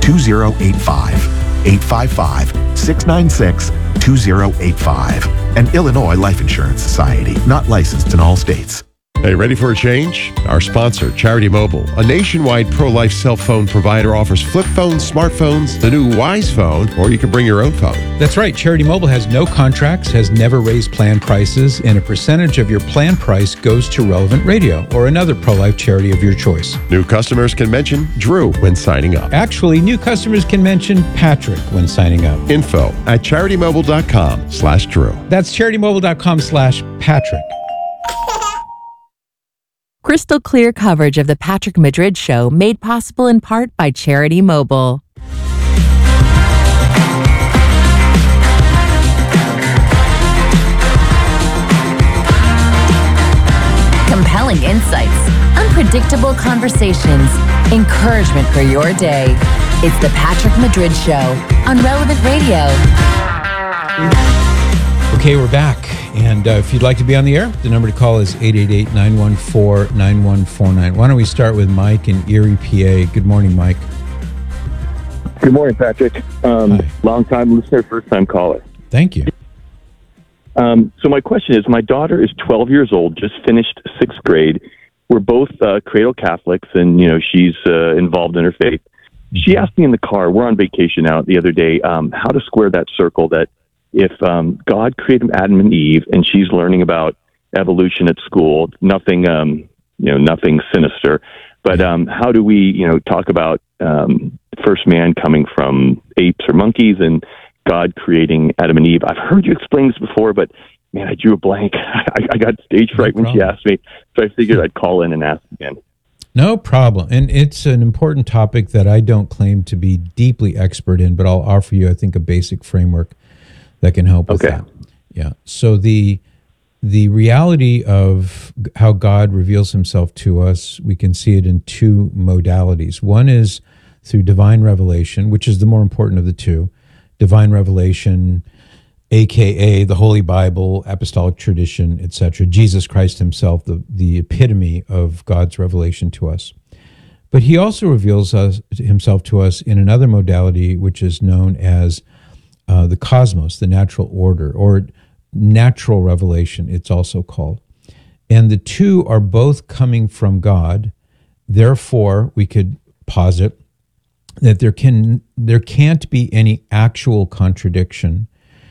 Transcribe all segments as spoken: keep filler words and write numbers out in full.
two zero eight five. eight five five, six nine six, two zero eight five. An Illinois Life Insurance Society, not licensed in all states. Hey, ready for a change? Our sponsor, Charity Mobile, a nationwide pro-life cell phone provider, offers flip phones, smartphones, the new Wise Phone, or you can bring your own phone. That's right. Charity Mobile has no contracts, has never raised plan prices, and a percentage of your plan price goes to Relevant Radio or another pro-life charity of your choice. New customers can mention Drew when signing up. Actually, new customers can mention Patrick when signing up. Info at charitymobile.com slash Drew. That's charitymobile.com slash Patrick. Crystal clear coverage of the Patrick Madrid Show made possible in part by Charity Mobile. Compelling insights, unpredictable conversations, encouragement for your day. It's the Patrick Madrid Show on Relevant Radio. Okay, we're back. And uh, if you'd like to be on the air, the number to call is eight eight eight, nine one four, nine one four nine. Why don't we start with Mike in Erie, P A. Good morning, Mike. Good morning, Patrick. Um, long-time listener, first-time caller. Thank you. Um, so my question is, my daughter is twelve years old, just finished sixth grade. We're both uh, cradle Catholics, and, you know, she's uh, involved in her faith. She asked me in the car, we're on vacation out the other day, um, how to square that circle that if um, God created Adam and Eve, and she's learning about evolution at school, nothing, um, you know, nothing sinister, but um, how do we, you know, talk about um, first man coming from apes or monkeys, and God creating Adam and Eve? I've heard you explain this before, but man, I drew a blank. I, I got stage fright no when she asked me, so I figured I'd call in and ask again. No problem. And it's an important topic that I don't claim to be deeply expert in, but I'll offer you, I think, a basic framework that can help with okay. that. Yeah. So the the reality of how God reveals himself to us, we can see it in two modalities. One is through divine revelation, which is the more important of the two. Divine revelation, A K A the Holy Bible, apostolic tradition, et cetera. Jesus Christ himself, the, the epitome of God's revelation to us. But he also reveals us, himself to us in another modality, which is known as Uh, the cosmos, the natural order, or natural revelation, it's also called. And the two are both coming from God. Therefore, we could posit that there can there can't be any actual contradiction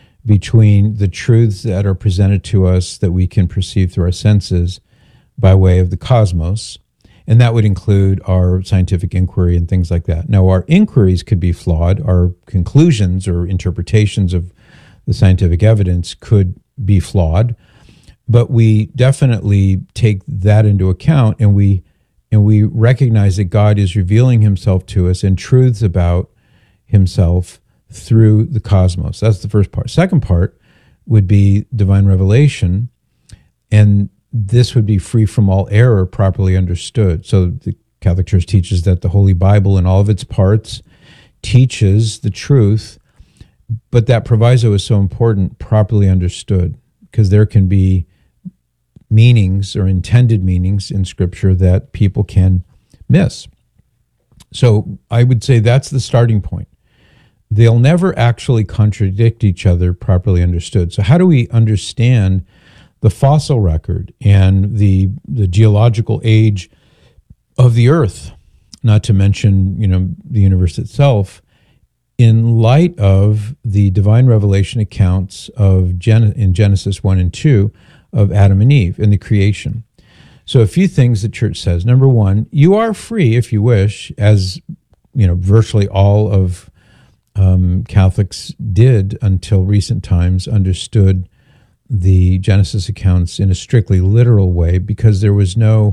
between the truths that are presented to us that we can perceive through our senses by way of the cosmos. And that would include our scientific inquiry and things like that. Now, our inquiries could be flawed. Our conclusions or interpretations of the scientific evidence could be flawed. But we definitely take that into account, and we and we recognize that God is revealing himself to us and truths about himself through the cosmos. That's the first part. Second part would be divine revelation, and this would be free from all error, properly understood. So the Catholic Church teaches that the Holy Bible in all of its parts teaches the truth, but that proviso is so important, properly understood, because there can be meanings or intended meanings in Scripture that people can miss. So I would say that's the starting point. They'll never actually contradict each other, properly understood. So how do we understand the fossil record and the the geological age of the Earth, not to mention, you know, the universe itself, in light of the divine revelation accounts of Gen- in Genesis one and two of Adam and Eve and the creation? So a few things the church says. Number one, you are free, if you wish, as you know, virtually all of um, Catholics did until recent times, understood the Genesis accounts in a strictly literal way, because there was no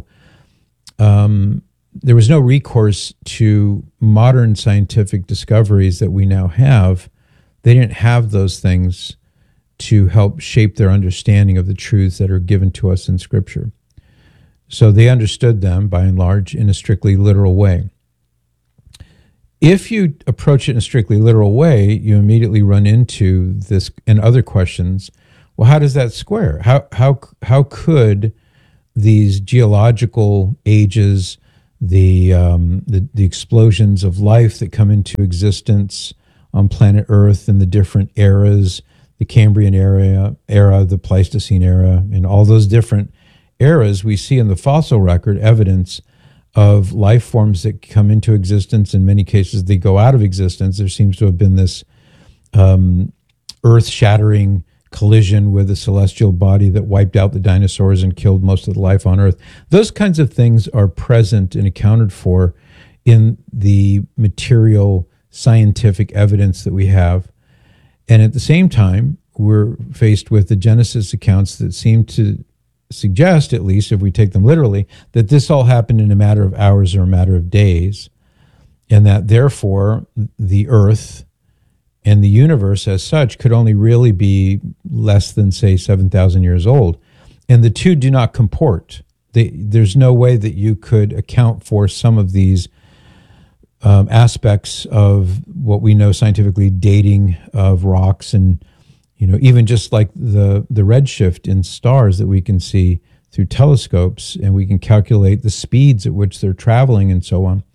um, there was no recourse to modern scientific discoveries that we now have. They didn't have those things to help shape their understanding of the truths that are given to us in Scripture. So they understood them, by and large, in a strictly literal way. If you approach it in a strictly literal way, you immediately run into this and other questions. Well, how does that square? How how how could these geological ages, the, um, the the explosions of life that come into existence on planet Earth in the different eras, the Cambrian era, era, the Pleistocene era, and all those different eras, we see in the fossil record evidence of life forms that come into existence. In many cases, they go out of existence. There seems to have been this um, earth-shattering collision with a celestial body that wiped out the dinosaurs and killed most of the life on Earth. Those kinds of things are present and accounted for in the material scientific evidence that we have. And at the same time, we're faced with the Genesis accounts that seem to suggest, at least if we take them literally, that this all happened in a matter of hours or a matter of days, and that therefore the earth and the universe as such could only really be less than, say, seven thousand years old. And the two do not comport. They, there's no way that you could account for some of these um, aspects of what we know scientifically, dating of rocks, and you know, even just like the, the redshift in stars that we can see through telescopes, and we can calculate the speeds at which they're traveling and so on.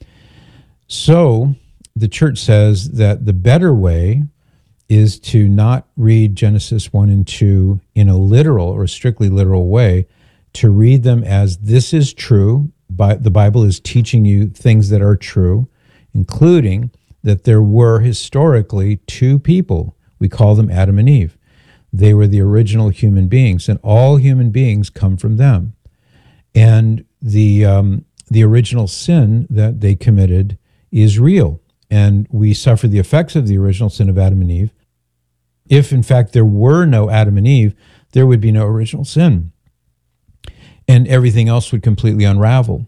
So the church says that the better way is to not read Genesis one and two in a literal or strictly literal way, to read them as this is true. But the Bible is teaching you things that are true, including that there were historically two people. We call them Adam and Eve. They were the original human beings, and all human beings come from them. And the um, the original sin that they committed is real, and we suffer the effects of the original sin of Adam and Eve. If, in fact, there were no Adam and Eve, there would be no original sin, and everything else would completely unravel.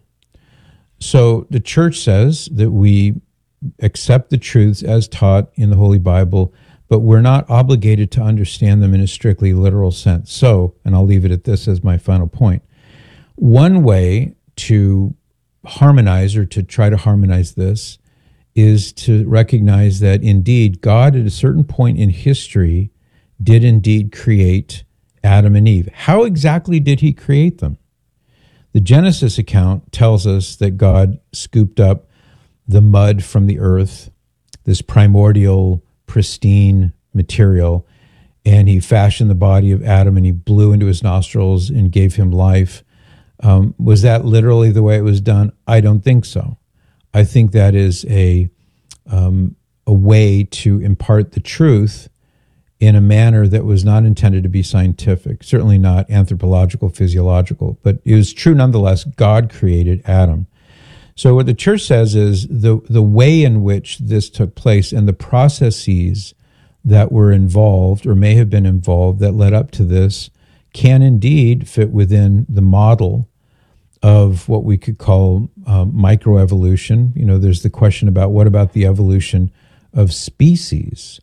So the church says that we accept the truths as taught in the Holy Bible, but we're not obligated to understand them in a strictly literal sense. So, and I'll leave it at this as my final point, one way to harmonize or to try to harmonize this is to recognize that indeed God at a certain point in history did indeed create Adam and Eve. How exactly did he create them? The Genesis account tells us that God scooped up the mud from the earth, this primordial, pristine material, and he fashioned the body of Adam and he blew into his nostrils and gave him life. Um, was that literally the way it was done? I don't think so. I think that is a um, a way to impart the truth in a manner that was not intended to be scientific, certainly not anthropological, physiological, but it was true nonetheless. God created Adam. So what the church says is the, the way in which this took place and the processes that were involved or may have been involved that led up to this can indeed fit within the model of what we could call um, microevolution. You know, there's the question about what about the evolution of species?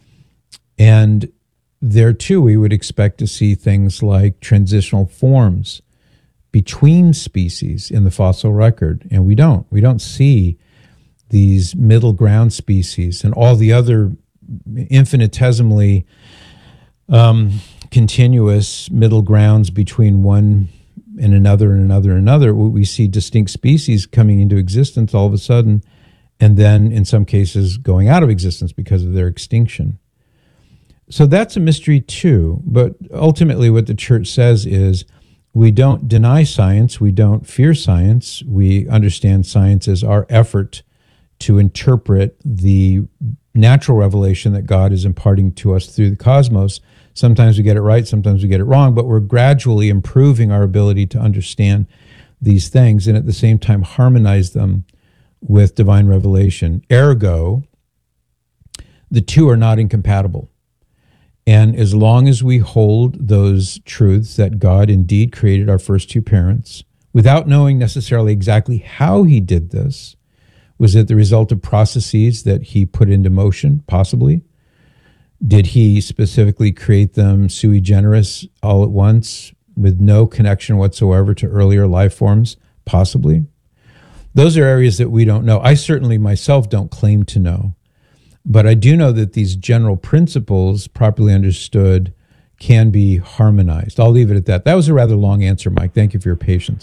And there too, we would expect to see things like transitional forms between species in the fossil record, and we don't. We don't see these middle ground species and all the other infinitesimally um, continuous middle grounds between one and another and another and another. We see distinct species coming into existence all of a sudden, and then in some cases going out of existence because of their extinction. So that's a mystery too, but ultimately what the church says is we don't deny science, we don't fear science, we understand science as our effort to interpret the natural revelation that God is imparting to us through the cosmos. Sometimes we get it right, sometimes we get it wrong, but we're gradually improving our ability to understand these things and at the same time harmonize them with divine revelation. Ergo, the two are not incompatible. And as long as we hold those truths that God indeed created our first two parents, without knowing necessarily exactly how he did this, was it the result of processes that he put into motion? Possibly. Did he specifically create them sui generis all at once with no connection whatsoever to earlier life forms? Possibly. Those are areas that we don't know. I certainly myself don't claim to know. But I do know that these general principles, properly understood, can be harmonized. I'll leave it at that. That was a rather long answer, Mike. Thank you for your patience.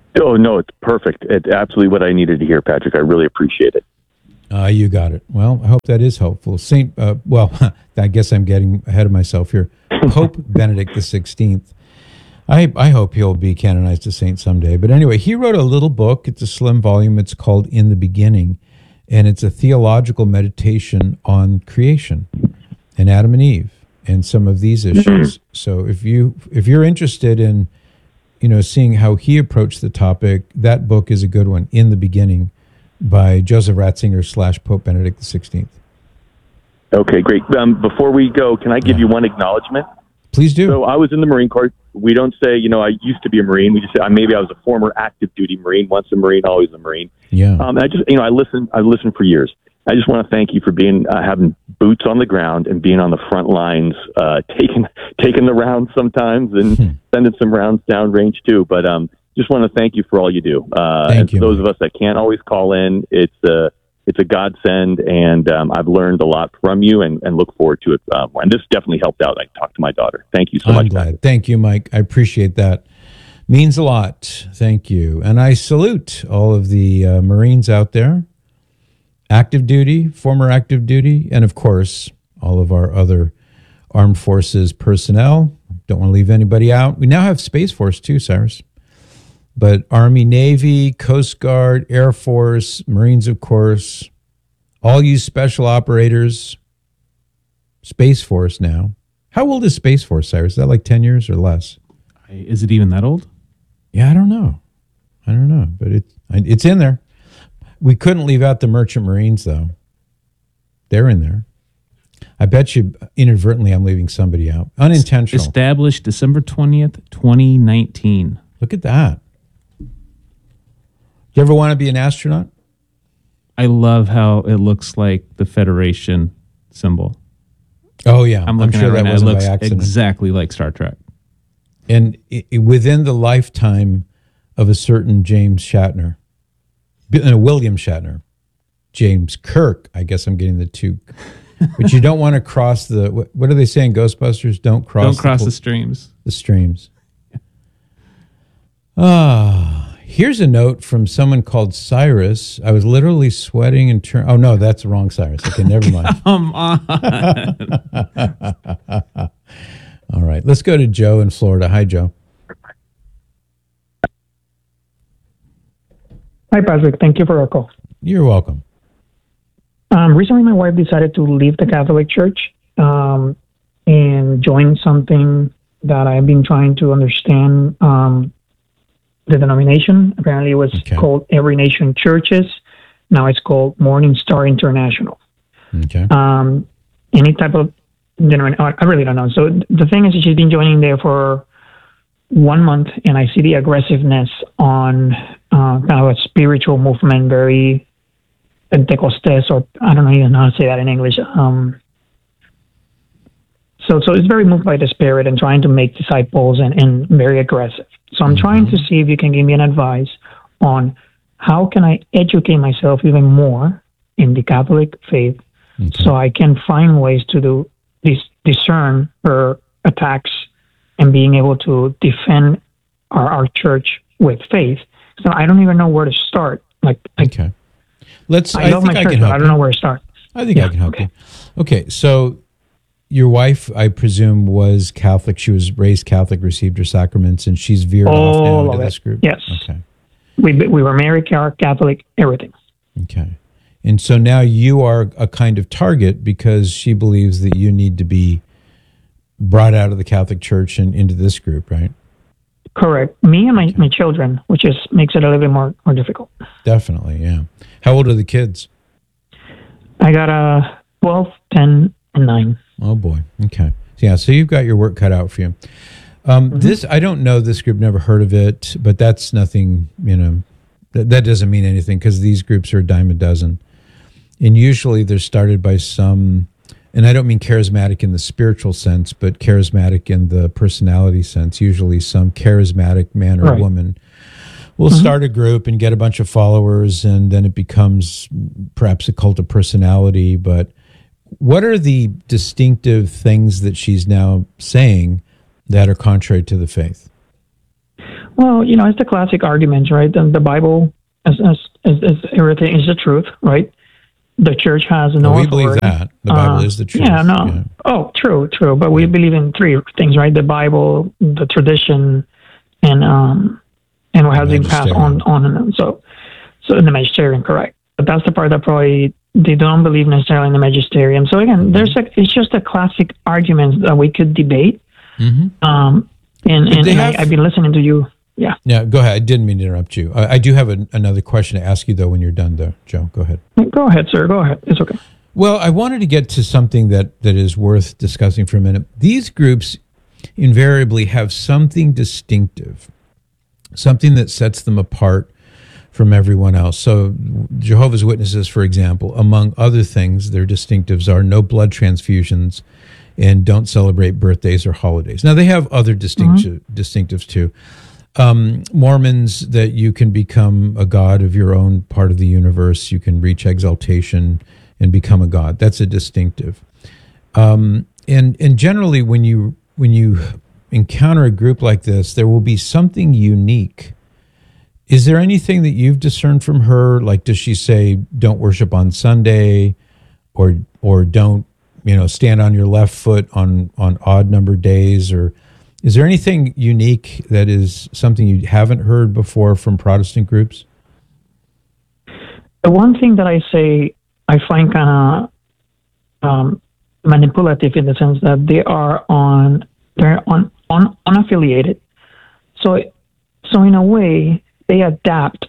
Oh, no, it's perfect. It's absolutely what I needed to hear, Patrick. I really appreciate it. Uh, you got it. Well, I hope that is helpful. Saint, uh, well, I guess I'm getting ahead of myself here. Pope Benedict the sixteenth. I, I hope he'll be canonized a saint someday. But anyway, he wrote a little book. It's a slim volume. It's called In the Beginning. And it's a theological meditation on creation and Adam and Eve and some of these issues. So if you if you're interested in, you know, seeing how he approached the topic, that book is a good one, In the Beginning, by Joseph Ratzinger slash Pope Benedict the sixteenth. Okay, great. Um, before we go, can I give Yeah. you one acknowledgement? Please do. So I was in the Marine Corps. We don't say, you know, I used to be a Marine. We just say, uh, maybe I was a former active duty Marine. Once a Marine, always a Marine. Yeah. Um, and I just, you know, I listened. I listened for years. I just want to thank you for being uh, having boots on the ground and being on the front lines, uh, taking taking the rounds sometimes and Hmm. sending some rounds downrange too. But um, just want to thank you for all you do. Uh, Thank and for you, those Mike. of us that can't always call in, it's a it's a godsend, and um, I've learned a lot from you, and, and look forward to it. Um, and this definitely helped out. I talked to my daughter. Thank you so I'm much. glad. Patrick. Thank you, Mike. I appreciate that. Means a lot. Thank you. And I salute all of the uh, Marines out there, active duty, former active duty, and of course, all of our other armed forces personnel. Don't want to leave anybody out. We now have Space Force too, Cyrus. But Army, Navy, Coast Guard, Air Force, Marines, of course, all you special operators, Space Force now. How old is Space Force, Cyrus? Is that like ten years or less? Is it even that old? Yeah, I don't know. I don't know, but it, it's in there. We couldn't leave out the Merchant Marines, though. They're in there. I bet you inadvertently I'm leaving somebody out. Unintentional. Established December twentieth, twenty nineteen. Look at that. You ever want to be an astronaut? I love how it looks like the Federation symbol. Oh, yeah. I'm looking sure at it that right now. It wasn't looks by accident. exactly like Star Trek. And i i- within the lifetime of a certain James Shatner, B- uh, William Shatner, James Kirk, I guess I'm getting the two. But you don't want to cross the, what, what are they saying, Ghostbusters? Don't cross, Don't cross the, the streams. the streams. Ah, here's a note from someone called Cyrus. I was literally sweating and turn. Oh, no, that's the wrong Cyrus. Okay, never mind. Come on. All right, let's go to Joe in Florida. Hi, Joe. Hi, Patrick. Thank you for your call. You're welcome. Um, recently, my wife decided to leave the Catholic Church um, and join something that I've been trying to understand um, the denomination. Apparently, it was Okay. called Every Nation Churches. Now it's called Morning Star International. Okay. Um, any type of denomination, I really don't know. So the thing is, that she's been joining there for one month, and I see the aggressiveness on uh, kind of a spiritual movement, very Pentecostés, or I don't know even how to say that in English. Um, so, so it's very moved by the Spirit and trying to make disciples and, and very aggressive. So I'm trying to see if you can give me an advice on how can I educate myself even more in the Catholic faith, Okay. so I can find ways to do dis- discern her attacks and being able to defend our, our church with faith. So I don't even know where to start. Like, I, Okay. Let's. I, I, love think my I church, can but help. I don't know where to start. I think I Yeah, can help okay. you. Okay, so your wife, I presume, was Catholic. She was raised Catholic, received her sacraments, and she's veered off All now of into it. this group. Yes. Okay. We we were married, Catholic, everything. Okay. And so now you are a kind of target because she believes that you need to be brought out of the Catholic Church and into this group, right? Correct. Me and my, my children, which is makes it a little bit more, more difficult. Definitely, yeah. How old are the kids? I got a twelve, ten, and nine. Oh boy. Okay. Yeah. So you've got your work cut out for you. Um, This I don't know this group. Never heard of it. But that's nothing. You know, that, that doesn't mean anything because these groups are a dime a dozen, and usually they're started by some. And I don't mean charismatic in the spiritual sense, but charismatic in the personality sense. Usually, some charismatic man or Right. woman will start a group and get a bunch of followers, and then it becomes perhaps a cult of personality. But what are the distinctive things that she's now saying that are contrary to the faith? Well, you know, it's the classic arguments, right? And the Bible is, is, is, is everything is the truth, right? The church has no well, we authority. believe that. The Bible Uh, is the truth. Yeah, no. Yeah. Oh, true, true. But we believe in three things, right? The Bible, the tradition, and um, and what has been passed on, on and on. So, so in the magisterium, correct. But that's the part that probably they don't believe necessarily in the magisterium. So again, mm-hmm. there's a, it's just a classic argument that we could debate. Mm-hmm. Um, and and, and have, I, I've been listening to you. Yeah. Yeah, go ahead. I didn't mean to interrupt you. I, I do have a, another question to ask you, though, when you're done, though. Joe, go ahead. Go ahead, sir. Go ahead. It's okay. Well, I wanted to get to something that, that is worth discussing for a minute. These groups invariably have something distinctive, something that sets them apart from everyone else. So Jehovah's Witnesses, for example, among other things, their distinctives are no blood transfusions and don't celebrate birthdays or holidays. Now, they have other distinct, mm-hmm. distinctives, too. Um, Mormons, that you can become a god of your own part of the universe. You can reach exaltation and become a god. That's a distinctive. Um, and and generally, when you when you encounter a group like this, there will be something unique. Is there anything that you've discerned from her? Like, does she say, "Don't worship on Sunday," or or don't you know stand on your left foot on on odd numbered days, or is there anything unique that is something you haven't heard before from Protestant groups? The one thing that I say I find kind of um, manipulative in the sense that they are on they're on, on unaffiliated. So so in a way they adapt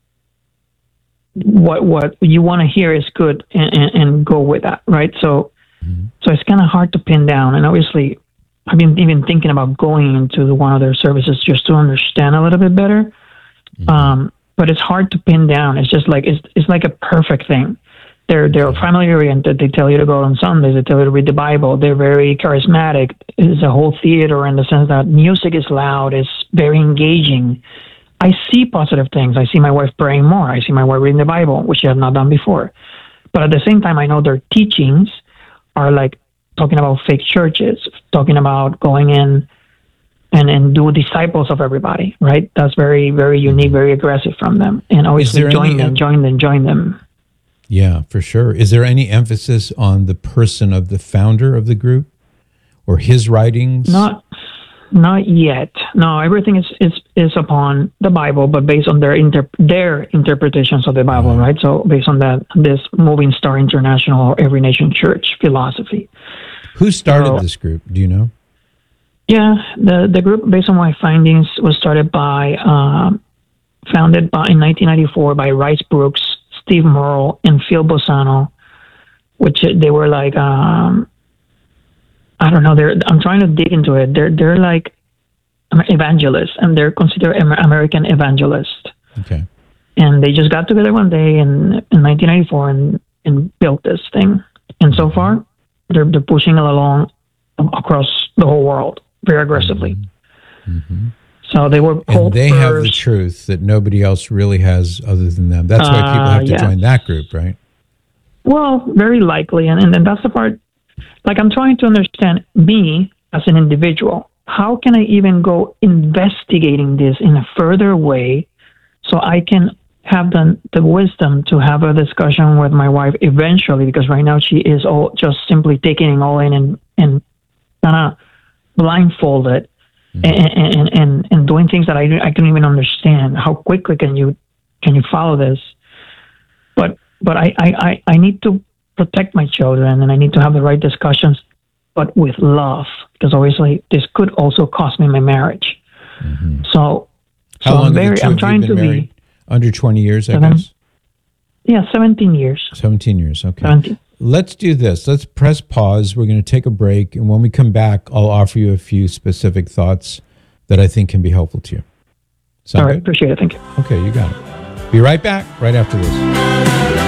what what you want to hear is good and, and, and go with that, right? So mm-hmm. so it's kind of hard to pin down, and obviously I've been even thinking about going into one of their services just to understand a little bit better. Mm-hmm. Um, but it's hard to pin down. It's just like it's it's like a perfect thing. They're they're family oriented. They tell you to go on Sundays. They tell you to read the Bible. They're very charismatic. It's a whole theater in the sense that music is loud. It's very engaging. I see positive things. I see my wife praying more. I see my wife reading the Bible, which she has not done before. But at the same time, I know their teachings are like talking about fake churches, talking about going in and, and do disciples of everybody, right? That's very, very unique, very aggressive from them. And obviously join them, em- join them, join them. Yeah, for sure. Is there any emphasis on the person of the founder of the group or his writings? Not not yet. No, everything is, is, is upon the Bible, but based on their inter- their interpretations of the Bible, mm-hmm. right? So based on that, this Moving Star International or Every Nation Church philosophy. Who started so, this group? Do you know? Yeah, the, the group, based on my findings, was started by, um, founded by in nineteen ninety-four by Rice Brooks, Steve Merle, and Phil Bossano, which they were like, um, I don't know, they're, I'm trying to dig into it. They're, they're like evangelists, and they're considered American evangelists. Okay. And they just got together one day in, in nineteen ninety-four and, and built this thing. And so far, they're, they're pushing it along across the whole world very aggressively. Mm-hmm. Mm-hmm. So they were and they first. have the truth that nobody else really has other than them. That's why people have to uh, yes. join that group, right? Well, very likely. And, and then that's the part, like I'm trying to understand me as an individual. How can I even go investigating this in a further way so I can have the, the wisdom to have a discussion with my wife eventually, because right now she is all just simply taking it all in and, and kind of blindfolded. And, and and and doing things that I I couldn't even understand. How quickly can you can you follow this? But but I, I, I need to protect my children, and I need to have the right discussions, but with love, because obviously this could also cost me my marriage. Mm-hmm. So how so long I'm very have the two I'm trying of you been to married? be Under twenty years, I seven, guess. Yeah, seventeen years. Seventeen years. Okay. seventeen. Let's do this. Let's press pause. We're going to take a break. And when we come back, I'll offer you a few specific thoughts that I think can be helpful to you. Sound All right. good? Appreciate it. Thank you. Okay, you got it. Be right back right after this.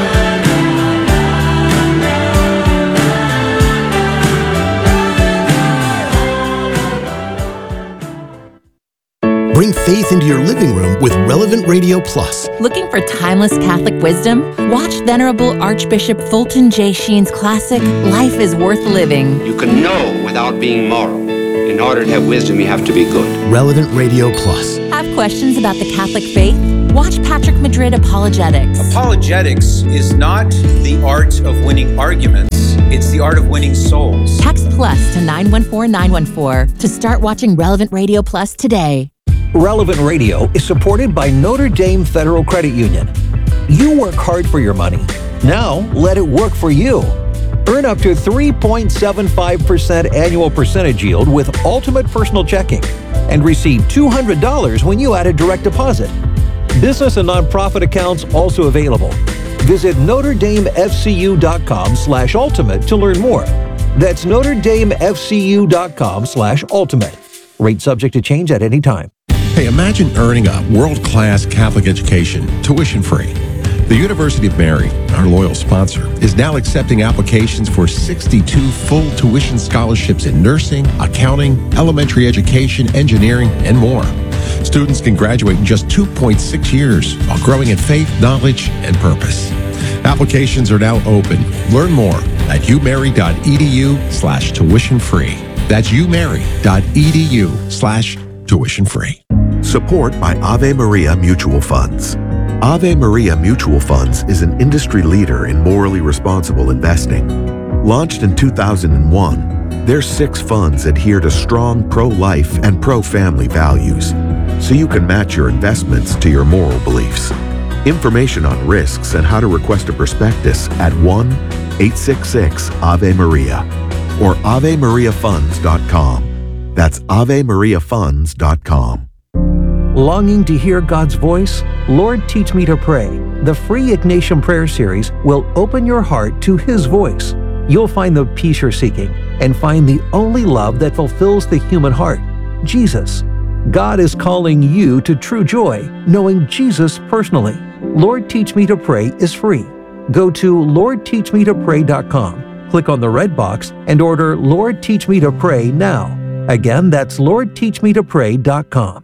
Bring faith into your living room with Relevant Radio Plus. Looking for timeless Catholic wisdom? Watch Venerable Archbishop Fulton J. Sheen's classic, Life is Worth Living. You can know without being moral. In In order to have wisdom, you have to be good. Relevant Radio Plus. Have questions about the Catholic faith? Watch Patrick Madrid Apologetics. Apologetics is not the art of winning arguments. It's the art of winning souls. Text plus to nine one four nine one four to start watching Relevant Radio Plus today. Relevant Radio is supported by Notre Dame Federal Credit Union. You work hard for your money. Now, let it work for you. Earn up to three point seven five percent annual percentage yield with Ultimate Personal Checking and receive two hundred dollars when you add a direct deposit. Business and nonprofit accounts also available. Visit NotreDameFCU.com slash ultimate to learn more. That's NotreDameFCU.com slash ultimate. Rate subject to change at any time. Hey, imagine earning a world-class Catholic education, tuition-free. The University of Mary, our loyal sponsor, is now accepting applications for sixty-two full tuition scholarships in nursing, accounting, elementary education, engineering, and more. Students can graduate in just two point six years while growing in faith, knowledge, and purpose. Applications are now open. Learn more at umary.edu slash tuition free. That's umary.edu slash tuition free. Support by Ave Maria Mutual Funds. Ave Maria Mutual Funds is an industry leader in morally responsible investing. Launched in two thousand one, their six funds adhere to strong pro-life and pro-family values, so you can match your investments to your moral beliefs. Information on risks and how to request a prospectus at one eight six six Ave Maria or ave maria funds dot com. That's ave maria funds dot com. Longing to hear God's voice? Lord, Teach Me to Pray. The free Ignatian Prayer Series will open your heart to His voice. You'll find the peace you're seeking and find the only love that fulfills the human heart, Jesus. God is calling you to true joy, knowing Jesus personally. Lord, Teach Me to Pray is free. Go to lord teach me to pray dot com, click on the red box, and order Lord, Teach Me to Pray now. Again, that's lord teach me to pray dot com.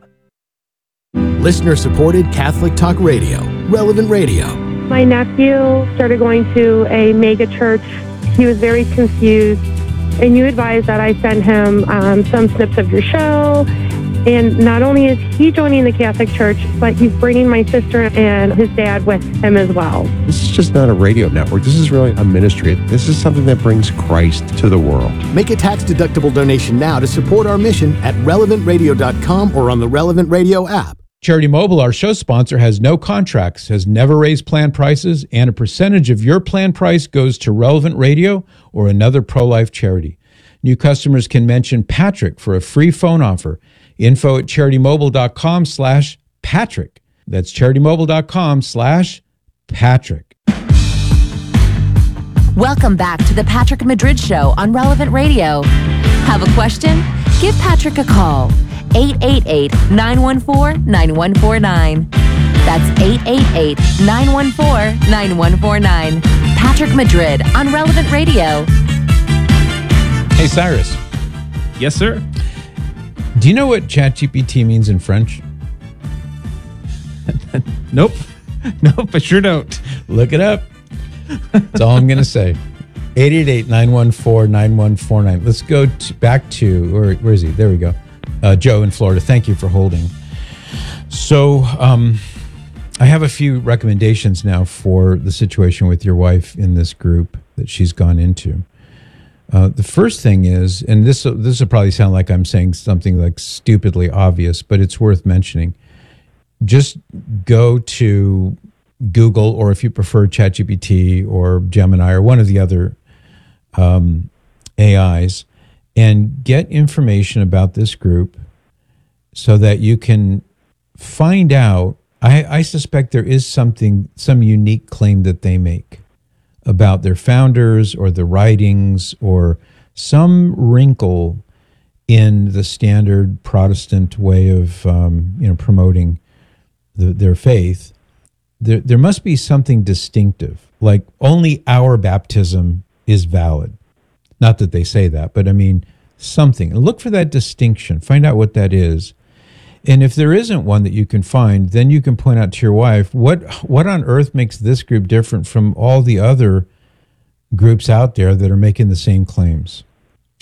Listener-supported Catholic Talk Radio. Relevant Radio. My nephew started going to a mega church. He was very confused, and you advised that I send him um, some snips of your show. And not only is he joining the Catholic Church, but he's bringing my sister and his dad with him as well. This is just not a radio network. This is really a ministry. This is something that brings Christ to the world. Make a tax-deductible donation now to support our mission at relevant radio dot com or on the Relevant Radio app. Charity Mobile, our show sponsor, has no contracts, has never raised plan prices, and a percentage of your plan price goes to Relevant Radio or another pro-life charity. New customers can mention Patrick for a free phone offer. Info at charitymobile.com slash Patrick. That's charitymobile.com slash Patrick. Welcome back to the Patrick Madrid Show on Relevant Radio. Have a question? Give Patrick a call. eight eight eight, nine one four, nine one four nine. That's eight eight eight, nine one four, nine one four nine. Patrick Madrid on Relevant Radio. Hey, Cyrus. Yes, sir. Do you know what ChatGPT means in French? Nope. Nope, I sure don't. Look it up. That's all I'm going to say. eight eight eight, nine one four, nine one four nine. Let's go to, back to, where, where is he? There we go. Uh, Joe in Florida. Thank you for holding. So um, I have a few recommendations now for the situation with your wife in this group that she's gone into. Uh, the first thing is, and this this will probably sound like I'm saying something like stupidly obvious, but it's worth mentioning. Just go to Google, or if you prefer ChatGPT or Gemini or one of the other um, A Is, and get information about this group so that you can find out. I, I suspect there is something, some unique claim that they make about their founders or the writings or some wrinkle in the standard Protestant way of um, you know promoting the, their faith. There, there must be something distinctive, like only our baptism is valid. Not that they say that, but I mean something. Look for that distinction. Find out what that is. And if there isn't one that you can find, then you can point out to your wife, what what on earth makes this group different from all the other groups out there that are making the same claims?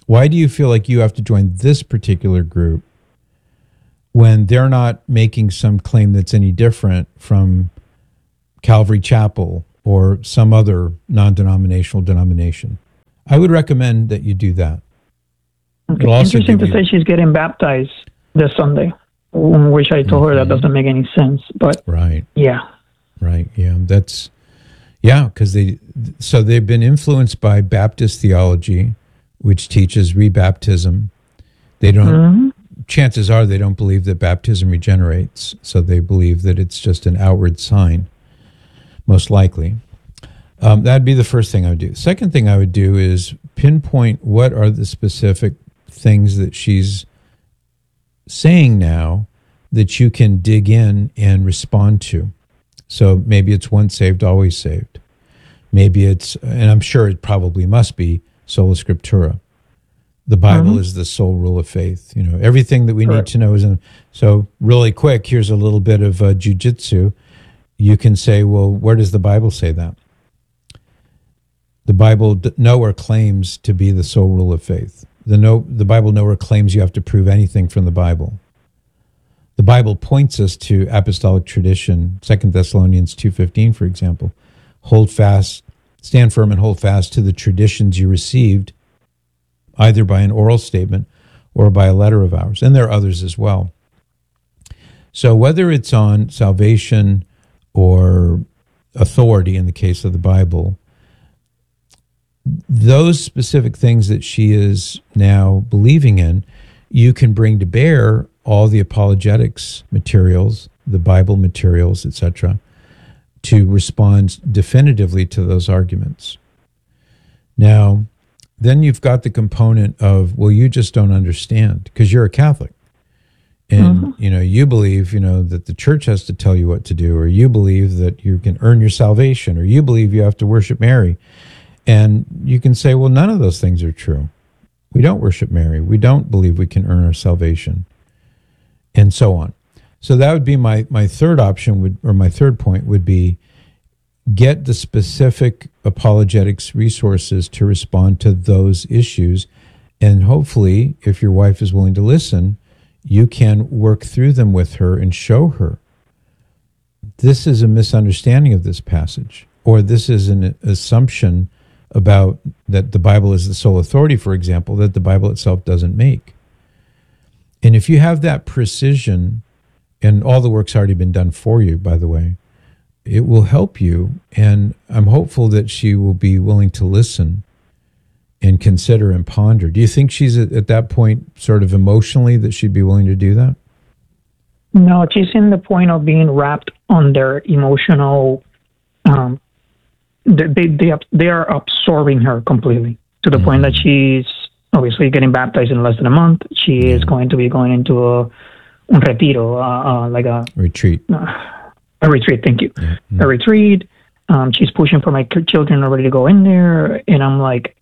Why do you feel like you have to join this particular group when they're not making some claim that's any different from Calvary Chapel or some other non-denominational denomination? I would recommend that you do that. Okay. Interesting to you, say she's getting baptized this Sunday, which I told mm-hmm. her that doesn't make any sense. But right, yeah, right, yeah, that's yeah, because they so they've been influenced by Baptist theology, which teaches rebaptism. They don't. Mm-hmm. Chances are they don't believe that baptism regenerates, so they believe that it's just an outward sign, most likely. Um, that'd be the first thing I would do. Second thing I would do is pinpoint what are the specific things that she's saying now that you can dig in and respond to. So maybe it's once saved, always saved. Maybe it's, and I'm sure it probably must be, sola scriptura. The Bible mm-hmm. is the sole rule of faith. You know, everything that we Correct. Need to know is in. So really quick, here's a little bit of uh, jujitsu. You can say, well, where does the Bible say that? The Bible d- nowhere claims to be the sole rule of faith. The no, the Bible nowhere claims you have to prove anything from the Bible. The Bible points us to apostolic tradition. Second Thessalonians two fifteen, for example. Hold fast, stand firm and hold fast to the traditions you received, either by an oral statement or by a letter of ours. And there are others as well. So whether it's on salvation or authority in the case of the Bible, those specific things that she is now believing in, you can bring to bear all the apologetics materials, the Bible materials, et cetera, to respond definitively to those arguments. Now, then you've got the component of, well, you just don't understand because you're a Catholic. And, mm-hmm. you know, you believe, you know, that the church has to tell you what to do, or you believe that you can earn your salvation, or you believe you have to worship Mary. And you can say, well, none of those things are true. We don't worship Mary. We don't believe we can earn our salvation, and so on. So that would be my, my third option, would, or my third point would be, get the specific apologetics resources to respond to those issues. And hopefully, if your wife is willing to listen, you can work through them with her and show her this is a misunderstanding of this passage, or this is an assumption about that the Bible is the sole authority, for example, that the Bible itself doesn't make. And if you have that precision, and all the work's already been done for you, by the way, it will help you, and I'm hopeful that she will be willing to listen and consider and ponder. Do you think she's at, at that point sort of emotionally that she'd be willing to do that? No, she's in the point of being wrapped under emotional, um, they, they, they are absorbing her completely to the mm-hmm. point that she's obviously getting baptized in less than a month. She yeah. is going to be going into a un retiro, uh, uh, like a retreat. Uh, A retreat, thank you. Yeah. Mm-hmm. A retreat. Um, she's pushing for my children already to go in there. And I'm like,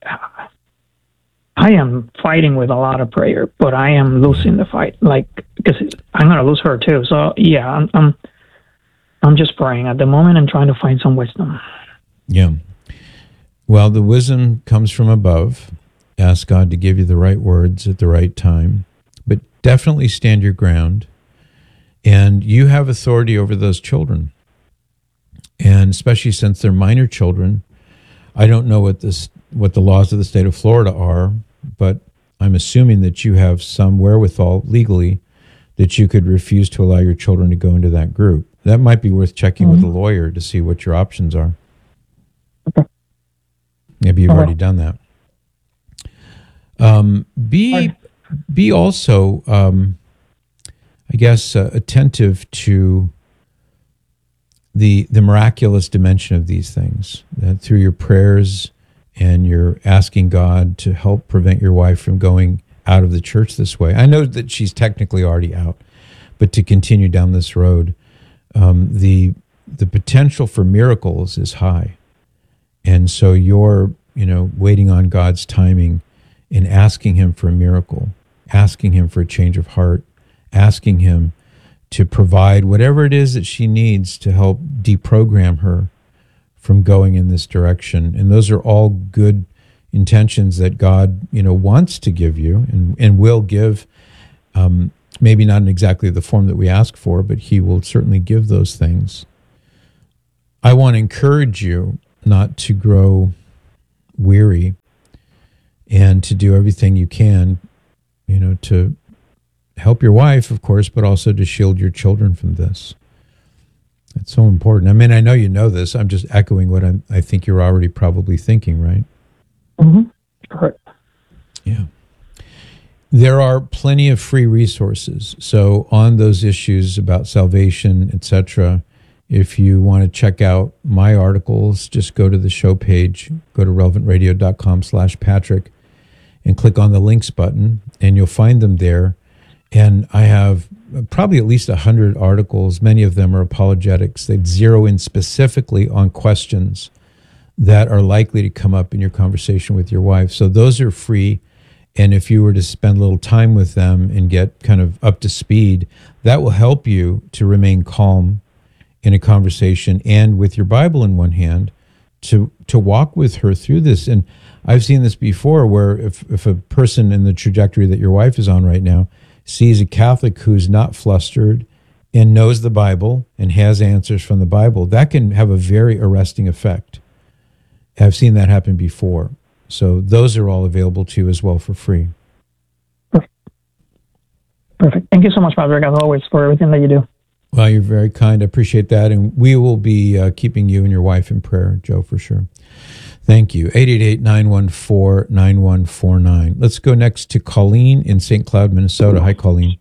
I am fighting with a lot of prayer, but I am losing the fight. Like, because I'm going to lose her too. So, yeah, I'm, I'm I'm just praying at the moment and trying to find some wisdom. Yeah. Well, the wisdom comes from above. Ask God to give you the right words at the right time. But definitely stand your ground. And you have authority over those children. And especially since they're minor children, I don't know what this what the laws of the state of Florida are, but I'm assuming that you have some wherewithal legally that you could refuse to allow your children to go into that group. That might be worth checking mm-hmm. with a lawyer to see what your options are. Okay. Maybe you've All already right. done that. Um, be, right. be also... Um, I guess, uh, attentive to the the miraculous dimension of these things. That through your prayers and your asking God to help prevent your wife from going out of the church this way. I know that she's technically already out, but to continue down this road, um, the the potential for miracles is high. And so you're, you know, waiting on God's timing and asking him for a miracle, asking him for a change of heart, asking him to provide whatever it is that she needs to help deprogram her from going in this direction. And those are all good intentions that God, you know, wants to give you and, and will give, um, maybe not in exactly the form that we ask for, but he will certainly give those things. I want to encourage you not to grow weary and to do everything you can, you know, to help your wife, of course, but also to shield your children from this. It's so important. I mean, I know you know this. I'm just echoing what I'm, I think you're already probably thinking, right? Mm-hmm. Correct. Yeah. There are plenty of free resources. So on those issues about salvation, et cetera, if you want to check out my articles, just go to the show page, go to relevant radio dot com slash Patrick and click on the links button, and you'll find them there. And I have probably at least one hundred articles. Many of them are apologetics. They zero in specifically on questions that are likely to come up in your conversation with your wife. So those are free. And if you were to spend a little time with them and get kind of up to speed, that will help you to remain calm in a conversation and with your Bible in one hand to to walk with her through this. And I've seen this before where if, if a person in the trajectory that your wife is on right now sees a Catholic who's not flustered and knows the Bible and has answers from the Bible, that can have a very arresting effect. I've seen that happen before. So those are all available to you as well for free. Perfect. Perfect. Thank you so much, Patrick, as always, for everything that you do. Well, you're very kind. I appreciate that. And we will be uh, keeping you and your wife in prayer, Joe, for sure. Thank you. eight eight eight, nine one four, nine one four nine. Let's go next to Colleen in Saint Cloud, Minnesota. Hi, Colleen.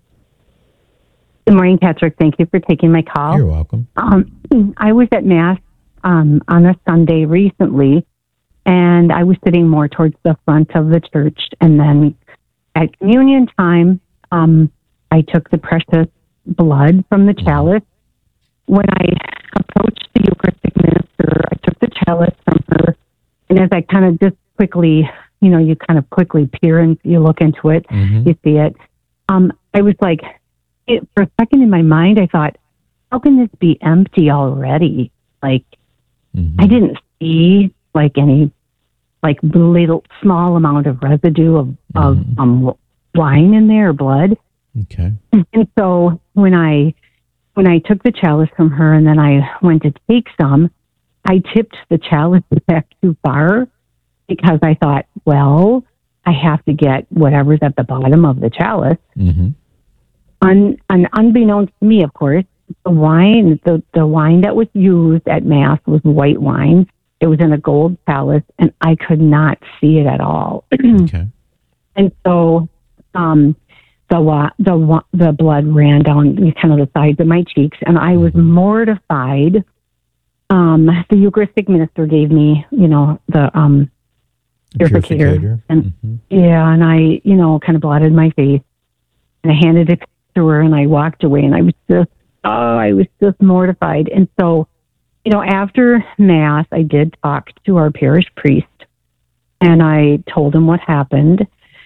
Good morning, Patrick. Thank you for taking my call. You're welcome. Um, I was at Mass um, on a Sunday recently, and I was sitting more towards the front of the church. And then at communion time, um, I took the precious blood from the chalice. When I approached the Eucharistic minister, I took the chalice from her, and as I kind of just quickly, you know, you kind of quickly peer and you look into it, mm-hmm. you see it. Um, I was like, it, for a second in my mind, I thought, how can this be empty already? Like, mm-hmm. I didn't see like any, like little small amount of residue of, mm-hmm. of um, wine in there, or blood. Okay. And so when I when I took the chalice from her and then I went to take some, I tipped the chalice back too far because I thought, well, I have to get whatever's at the bottom of the chalice. Mm-hmm. Un, un, unbeknownst to me, of course, the wine, the, the wine that was used at Mass was white wine. It was in a gold chalice, and I could not see it at all. Okay. And so um, the wa- the wa- the blood ran down kind of the sides of my cheeks, and I was mm-hmm. mortified. Um, the Eucharistic minister gave me, you know, the um, purificator, purificator. and mm-hmm. yeah, and I, you know, kind of blotted my face, and I handed it to her, and I walked away, and I was just, oh, I was just mortified. And so, you know, after Mass, I did talk to our parish priest, and I told him what happened.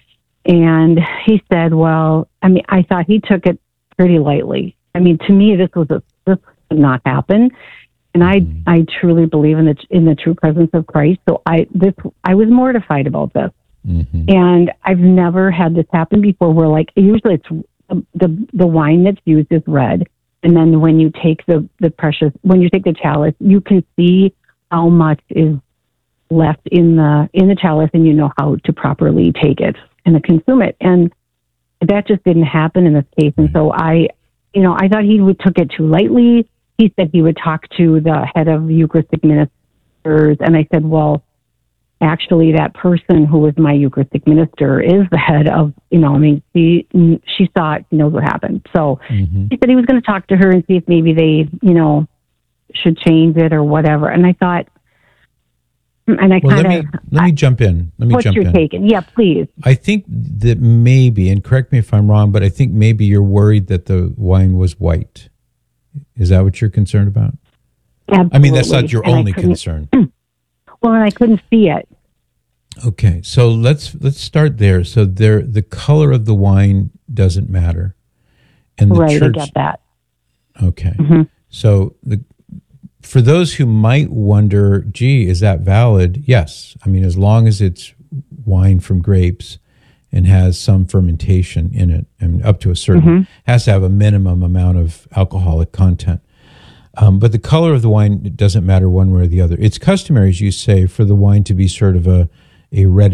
And he said, well, I mean, I thought he took it pretty lightly. I mean, to me, this was a, this could not happen. And I, mm-hmm. I truly believe in the, in the true presence of Christ. So I, this, I was mortified about this. Mm-hmm. And I've never had this happen before where, like, usually it's the, the, the wine that's used is red. And then when you take the, the precious, when you take the chalice, you can see how much is left in the, in the chalice, and you know how to properly take it and to consume it. And that just didn't happen in this case. And so I, you know, I thought he would took it too lightly. He said he would talk to the head of Eucharistic ministers. And I said, well, actually that person who was my Eucharistic minister is the head of, you know, I mean, she, she saw it, she knows what happened. So mm-hmm. he said he was going to talk to her and see if maybe they, you know, should change it or whatever. And I thought, and I well, kind let of, me, let me jump in. Let me what's jump your in. taking? Yeah, please. I think that maybe, and correct me if I'm wrong, but I think maybe you're worried that the wine was white. Is that what you're concerned about? Absolutely. I mean, that's not your And I only couldn't- concern. Well, and I couldn't see it. Okay, so let's let's start there. So there, the color of the wine doesn't matter, and the Right, I church. get that. Okay, Mm-hmm. so the for those who might wonder, gee, is that valid? Yes, I mean, as long as it's wine from grapes and has some fermentation in it, and up to a certain, Mm-hmm. has to have a minimum amount of alcoholic content. Um, but the color of the wine doesn't matter one way or the other. It's customary, as you say, for the wine to be sort of a, a red